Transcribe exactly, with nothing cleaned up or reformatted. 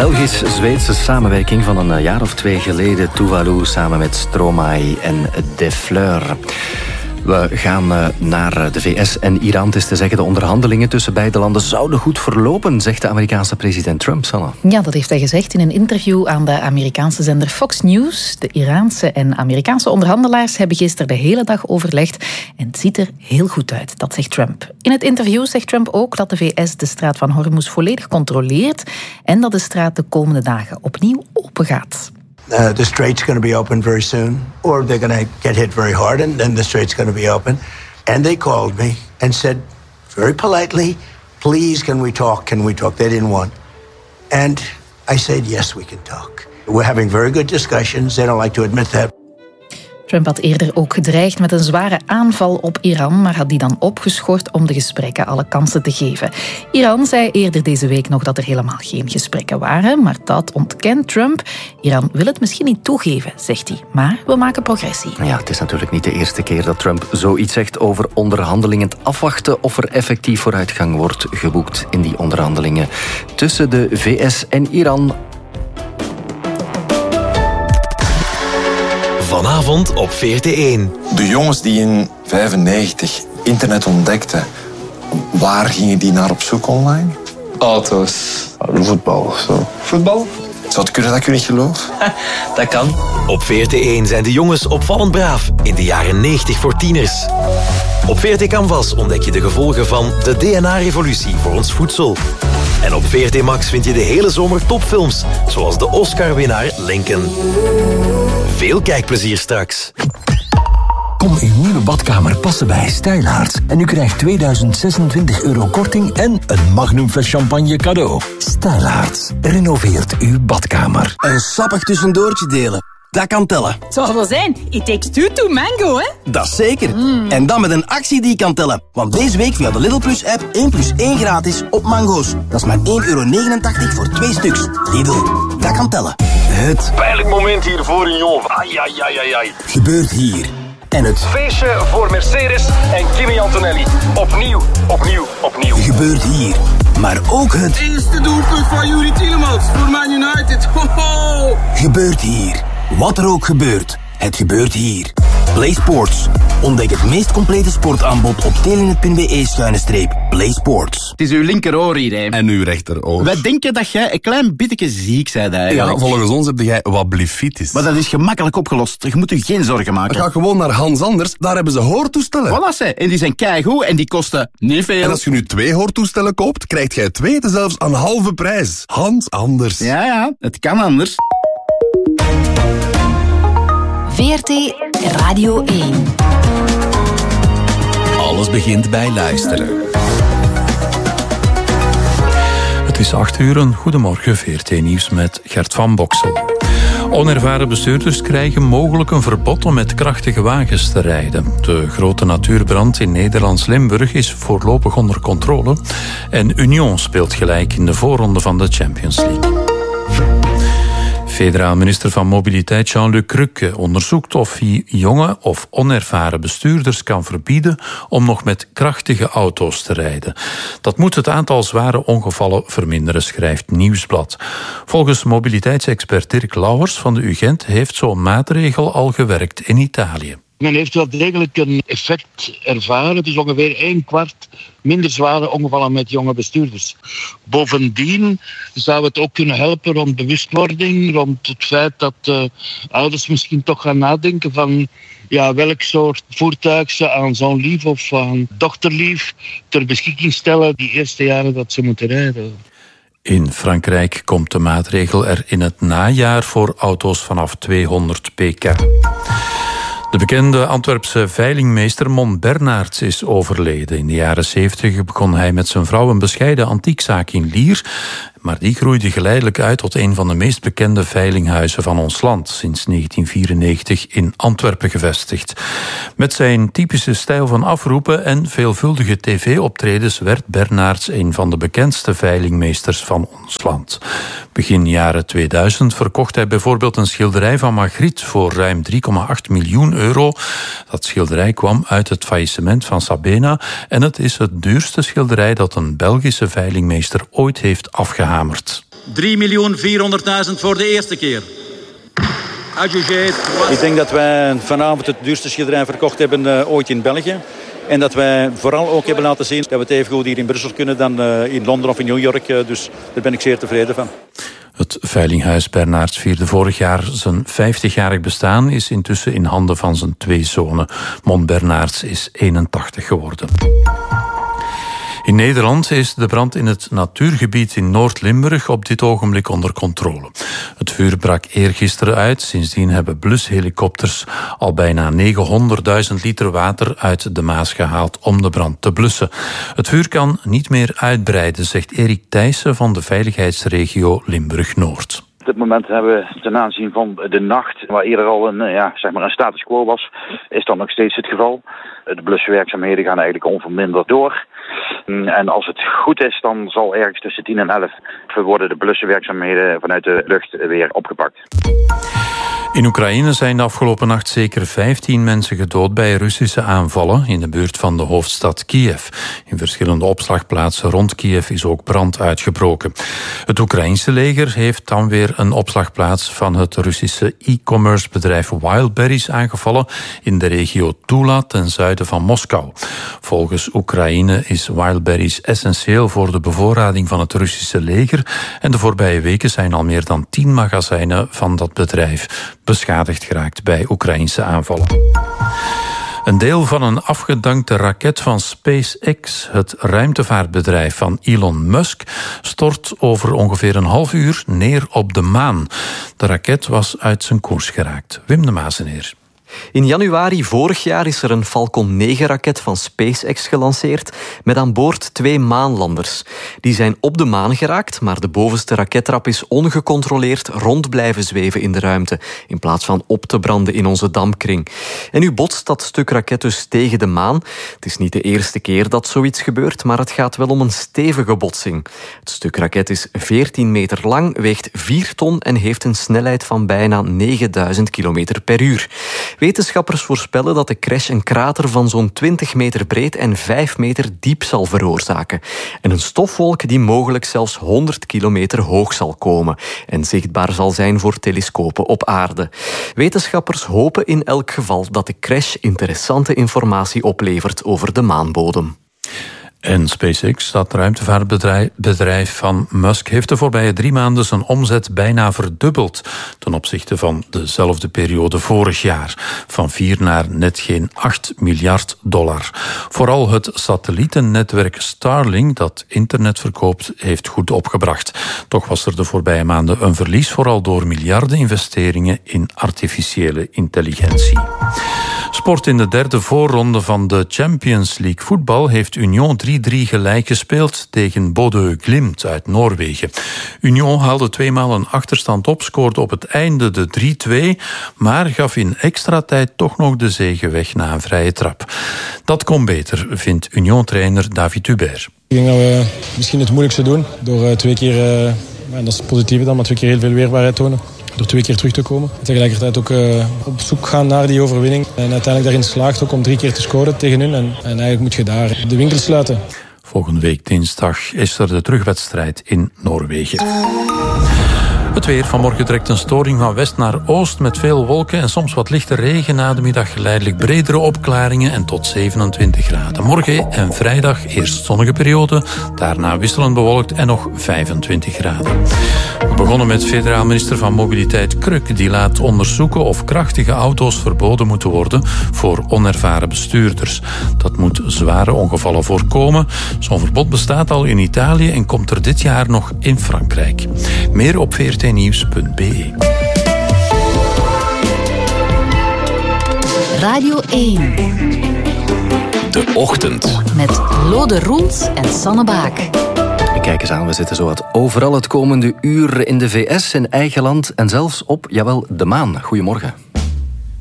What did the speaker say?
Belgisch-Zweedse samenwerking van een jaar of twee geleden. Tuvalu samen met Stromae en Des Fleurs. We gaan naar de V S en Iran. Het is te zeggen, de onderhandelingen tussen beide landen zouden goed verlopen, zegt de Amerikaanse president Trump. Sanne. Ja, dat heeft hij gezegd in een interview aan de Amerikaanse zender Fox News. De Iraanse en Amerikaanse onderhandelaars hebben gisteren de hele dag overlegd en het ziet er heel goed uit, dat zegt Trump. In het interview zegt Trump ook dat de V S de straat van Hormuz volledig controleert en dat de straat de komende dagen opnieuw open gaat. Uh, the strait's going to be open very soon, or they're going to get hit very hard, and then the strait's going to be open. And they called me and said, very politely, please, can we talk? Can we talk? They didn't want. And I said, yes, we can talk. We're having very good discussions. They don't like to admit that. Trump had eerder ook gedreigd met een zware aanval op Iran, maar had die dan opgeschort om de gesprekken alle kansen te geven. Iran zei eerder deze week nog dat er helemaal geen gesprekken waren, maar dat ontkent Trump. Iran wil het misschien niet toegeven, zegt hij, maar we maken progressie. Ja, het is natuurlijk niet de eerste keer dat Trump zoiets zegt over onderhandelingen. Het afwachten of er effectief vooruitgang wordt geboekt in die onderhandelingen tussen de V S en Iran. Vanavond op V R T één. De jongens die in vijfennegentig internet ontdekten, waar gingen die naar op zoek online? Auto's. Voetbal of zo. Voetbal? Zou het kunnen dat ik u niet geloof? Dat kan. Op V R T één zijn de jongens opvallend braaf in de jaren negentig voor tieners. Op V R T Canvas ontdek je de gevolgen van de D N A-revolutie voor ons voedsel. En op V R T Max vind je de hele zomer topfilms, zoals de Oscar-winnaar Lincoln. Veel kijkplezier straks. Kom uw nieuwe badkamer passen bij Stijlaarts. En u krijgt tweeduizend zesentwintig euro korting en een magnum fles champagne cadeau. Stijlaarts renoveert uw badkamer. Een sappig tussendoortje delen. Dat kan tellen. Het zal wel zijn. It takes two to mango, hè? Dat is zeker. Mm. En dan met een actie die kan tellen. Want deze week via de Lidl Plus app één plus één gratis op mango's. Dat is maar één euro negenentachtig voor twee stuks. Lidl, dat kan tellen. Het pijnlijk moment hier voor in Jonf. Ai, ai, ai, ai, ai. Gebeurt hier. En het feestje voor Mercedes en Kimi Antonelli. Opnieuw, opnieuw, opnieuw. Gebeurt hier. Maar ook het eerste doelpunt van Yuri Tielemans voor Man United. Ho, ho. Gebeurt hier. Wat er ook gebeurt, het gebeurt hier. Play Sports. Ontdek het meest complete sportaanbod op telenet punt b e schuine streep Play Sports. Het is uw linkeroor hier, hè. En uw rechteroor. Wij denken dat jij een klein beetje ziek bent, eigenlijk. Ja, volgens ons heb jij wat blefitis. Maar dat is gemakkelijk opgelost. Je moet je geen zorgen maken. Ga gewoon naar Hans Anders, daar hebben ze hoortoestellen. Voilà, ze. En die zijn keigoed en die kosten niet veel. En als je nu twee hoortoestellen koopt, krijgt jij twee zelfs aan halve prijs. Hans Anders. Ja, ja, het kan anders. V R T Radio één. Alles begint bij luisteren. Het is acht uur, een goedemorgen, V R T Nieuws met Gert van Boksel. Onervaren bestuurders krijgen mogelijk een verbod om met krachtige wagens te rijden. De grote natuurbrand in Nederlands Limburg is voorlopig onder controle en Union speelt gelijk in de voorronde van de Champions League. Federaal minister van Mobiliteit Jean-Luc Rukke onderzoekt of hij jonge of onervaren bestuurders kan verbieden om nog met krachtige auto's te rijden. Dat moet het aantal zware ongevallen verminderen, schrijft Nieuwsblad. Volgens mobiliteitsexpert Dirk Lauwers van de U Gent heeft zo'n maatregel al gewerkt in Italië. Men heeft wel degelijk een effect ervaren. Het is ongeveer een kwart minder zware ongevallen met jonge bestuurders. Bovendien zou het ook kunnen helpen rond bewustwording, rond het feit dat uh, ouders misschien toch gaan nadenken van ja, welk soort voertuig ze aan zoon lief of aan dochterlief ter beschikking stellen die eerste jaren dat ze moeten rijden. In Frankrijk komt de maatregel er in het najaar voor auto's vanaf tweehonderd pk. De bekende Antwerpse veilingmeester Mon Bernards is overleden. In de jaren zeventig begon hij met zijn vrouw een bescheiden antiekzaak in Lier, maar die groeide geleidelijk uit tot een van de meest bekende veilinghuizen van ons land, sinds negentien vierennegentig in Antwerpen gevestigd. Met zijn typische stijl van afroepen en veelvuldige tv-optredens werd Bernards een van de bekendste veilingmeesters van ons land. Begin jaren tweeduizend verkocht hij bijvoorbeeld een schilderij van Magritte voor ruim drie komma acht miljoen euro. Dat schilderij kwam uit het faillissement van Sabena en het is het duurste schilderij dat een Belgische veilingmeester ooit heeft afgehamerd. drie miljoen vierhonderdduizend voor de eerste keer. Adjugé. Ik denk dat wij vanavond het duurste schilderij verkocht hebben uh, ooit in België. En dat wij vooral ook hebben laten zien dat we het even goed hier in Brussel kunnen dan uh, in Londen of in New York. Uh, dus daar ben ik zeer tevreden van. Het Veilinghuis Bernards vierde vorig jaar zijn vijftigjarig bestaan, is intussen in handen van zijn twee zonen. Mon Bernards is eenentachtig geworden. In Nederland is de brand in het natuurgebied in Noord-Limburg op dit ogenblik onder controle. Het vuur brak eergisteren uit. Sindsdien hebben blushelikopters al bijna negenhonderdduizend liter water uit de Maas gehaald om de brand te blussen. Het vuur kan niet meer uitbreiden, zegt Erik Thijssen van de veiligheidsregio Limburg-Noord. Op dit moment hebben we ten aanzien van de nacht, waar eerder al een, ja, zeg maar een status quo was, is dat nog steeds het geval. De bluswerkzaamheden gaan eigenlijk onverminderd door. En als het goed is, dan zal ergens tussen tien en elf worden de blussenwerkzaamheden vanuit de lucht weer opgepakt. In Oekraïne zijn de afgelopen nacht zeker vijftien mensen gedood bij Russische aanvallen in de buurt van de hoofdstad Kiev. In verschillende opslagplaatsen rond Kiev is ook brand uitgebroken. Het Oekraïense leger heeft dan weer een opslagplaats van het Russische e-commerce bedrijf Wildberries aangevallen in de regio Tula ten zuiden van Moskou. Volgens Oekraïne is Wildberries essentieel voor de bevoorrading van het Russische leger en de voorbije weken zijn al meer dan tien magazijnen van dat bedrijf beschadigd geraakt bij Oekraïnse aanvallen. Een deel van een afgedankte raket van SpaceX, het ruimtevaartbedrijf van Elon Musk, stort over ongeveer een half uur neer op de maan. De raket was uit zijn koers geraakt. Wim de Mazeneer. In januari vorig jaar is er een Falcon negen raket van SpaceX gelanceerd met aan boord twee maanlanders. Die zijn op de maan geraakt, maar de bovenste rakettrap is ongecontroleerd rond blijven zweven in de ruimte, in plaats van op te branden in onze dampkring. En nu botst dat stuk raket dus tegen de maan. Het is niet de eerste keer dat zoiets gebeurt, maar het gaat wel om een stevige botsing. Het stuk raket is veertien meter lang, weegt vier ton en heeft een snelheid van bijna negenduizend kilometer per uur. Wetenschappers voorspellen dat de crash een krater van zo'n twintig meter breed en vijf meter diep zal veroorzaken. En een stofwolk die mogelijk zelfs honderd kilometer hoog zal komen en zichtbaar zal zijn voor telescopen op aarde. Wetenschappers hopen in elk geval dat de crash interessante informatie oplevert over de maanbodem. En SpaceX, dat ruimtevaartbedrijf van Musk, heeft de voorbije drie maanden zijn omzet bijna verdubbeld ten opzichte van dezelfde periode vorig jaar. Van vier naar net geen acht miljard dollar. Vooral het satellietennetwerk Starlink, dat internet verkoopt, heeft goed opgebracht. Toch was er de voorbije maanden een verlies, vooral door miljarden investeringen in artificiële intelligentie. Sport in de derde voorronde van de Champions League voetbal heeft Union drie drie gelijk gespeeld tegen Bodø Glimt uit Noorwegen. Union haalde tweemaal een achterstand op, scoorde op het einde de drie twee, maar gaf in extra tijd toch nog de zege weg na een vrije trap. Dat kon beter, vindt Union-trainer David Hubert. Ik denk dat we misschien het moeilijkste doen door uh, twee keer, uh, en dat is het positieve dan, maar twee keer heel veel weerbaarheid tonen. Door twee keer terug te komen. En tegelijkertijd ook uh, op zoek gaan naar die overwinning. En uiteindelijk daarin slaagt ook om drie keer te scoren tegen hun. En, en eigenlijk moet je daar de winkel sluiten. Volgende week dinsdag is er de terugwedstrijd in Noorwegen. Het weer. Vanmorgen trekt een storing van west naar oost met veel wolken en soms wat lichte regen. Na de middag geleidelijk bredere opklaringen en tot zevenentwintig graden. Morgen en vrijdag eerst zonnige periode, daarna wisselend bewolkt en nog vijfentwintig graden. We begonnen met federaal minister van Mobiliteit Kruk. Die laat onderzoeken of krachtige auto's verboden moeten worden voor onervaren bestuurders. Dat moet zware ongevallen voorkomen. Zo'n verbod bestaat al in Italië en komt er dit jaar nog in Frankrijk. Meer op v r t nieuws punt b e. Radio één. De Ochtend. Met Lode Roels en Sanne Baak. Kijk eens aan, we zitten zo wat overal het komende uur in de V S, in eigen land en zelfs op, jawel, de maan. Goedemorgen.